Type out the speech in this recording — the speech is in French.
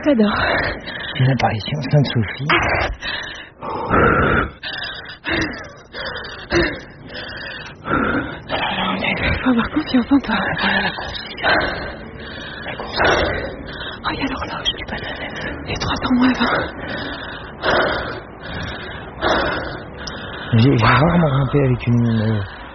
J'adore. Une apparition Sainte-Sophie. Il faut avoir confiance en toi. Oh, il y a l'horloge. Et 300 moins 20. J'ai rarement grimpé avec une